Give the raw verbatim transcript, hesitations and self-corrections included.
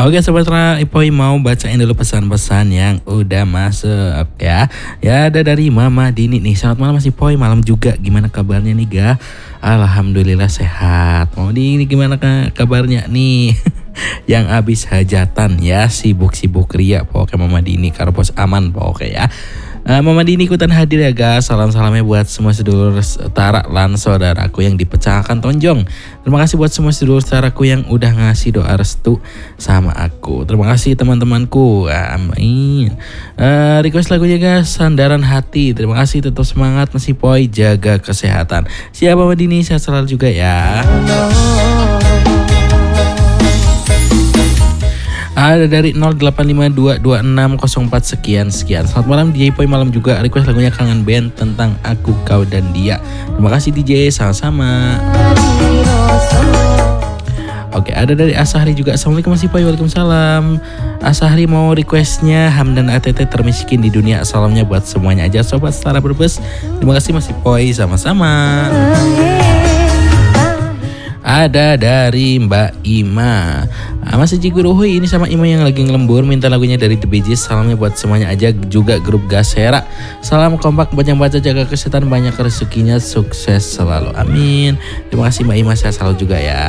Oke Sobat Ipoi mau bacain dulu pesan-pesan yang udah masuk ya. Ya ada dari Mama Dini nih. Selamat malam Mas Ipoi, malam juga. Gimana kabarnya nih ga? Alhamdulillah sehat. Mama Dini gimana kabarnya nih? Yang habis hajatan ya, sibuk-sibuk ria pokoknya Mama Dini, karpos aman pokoknya ya. Uh, Mama Dini ikutan hadir ya guys. Salam-salamnya buat semua sedulur setara lan saudaraku yang dipecahkan tonjong. Terima kasih buat semua sedulur setaraku yang udah ngasih doa restu sama aku. Terima kasih teman-temanku. Amin. Uh, request lagunya guys, Sandaran Hati. Terima kasih, tetap semangat Mas Ipoi, jaga kesehatan. Siap Mama Dini, sehat selalu juga ya. Ada dari nol delapan lima dua dua enam nol empat sekian sekian. Selamat malam D J Ipoi, malam juga. Request lagunya Kangen Band tentang Aku Kau dan Dia. Terima kasih D J, sama-sama. Oke, ada dari Asahri juga. Assalamualaikum Mas Ipoi. Waalaikumsalam. Asahri mau requestnya Hamdan A T T Termiskin di Dunia. Salamnya buat semuanya aja Sobat Setara Brebes. Terima kasih Mas Ipoi, sama-sama. Ada dari Mbak Ima. Masih Ciguruhui ini sama Ima yang lagi ngelembur, minta lagunya dari The Bee Gees. Salamnya buat semuanya aja, juga grup Gasera. Salam kompak, baca-baca, jaga kesehatan, banyak rezekinya, sukses selalu, amin. Terima kasih Mbak Ima, saya selalu juga ya.